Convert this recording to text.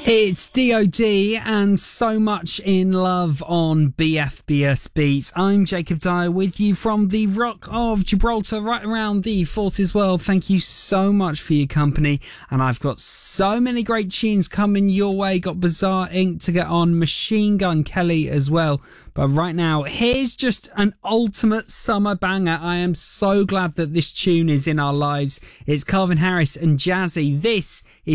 It's DOD and So Much in Love on BFBS Beats. I'm Jacob Dyer with you from the Rock of Gibraltar, right around the Forces world. Thank you so much for your company, and I've got so many great tunes coming your way. Got Bizarre Inc. to get on, Machine Gun Kelly as well. But right now, here's just an ultimate summer banger. I am so glad that this tune is in our lives. It's Calvin Harris and Jazzy. This is